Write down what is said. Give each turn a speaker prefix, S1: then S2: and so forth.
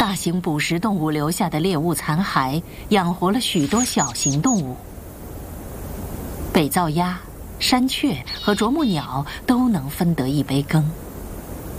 S1: 大型捕食动物留下的猎物残骸养活了许多小型动物。北噪鸦、山雀和啄木鸟都能分得一杯羹。